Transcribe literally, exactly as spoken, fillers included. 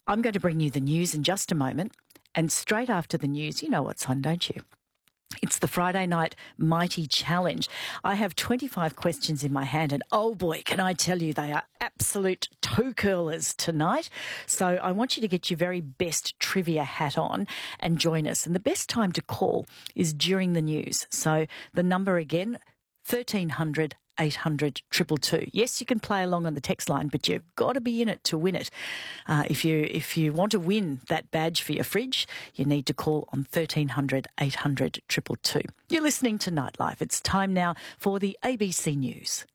I'm going to bring you the news in just a moment. And straight after the news, you know what's on, don't you? It's the Friday Night Mighty Challenge. I have twenty-five questions in my hand, and oh boy, can I tell you, they are absolute toe curlers tonight. So I want you to get your very best trivia hat on and join us. And the best time to call is during the news. So the number again, thirteen hundred eight hundred two two two. Yes, you can play along on the text line, but you've got to be in it to win it. Uh, if you if you want to win that badge for your fridge, you need to call on thirteen hundred eight hundred two two two. You're listening to Nightlife. It's time now for the A B C News.